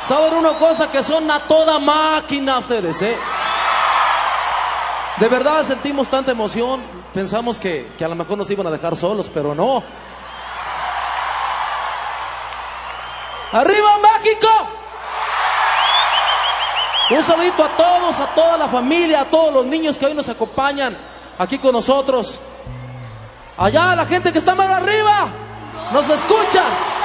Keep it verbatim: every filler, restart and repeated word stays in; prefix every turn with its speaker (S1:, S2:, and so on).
S1: ¿Saben una cosa? Que son a toda máquina ustedes, ¿eh? De verdad sentimos tanta emoción. Pensamos que, que a lo mejor nos iban a dejar solos, pero no. ¡Arriba México! Un saludito a todos, a toda la familia, a todos los niños que hoy nos acompañan aquí con nosotros. Allá la gente que está más arriba, nos escucha.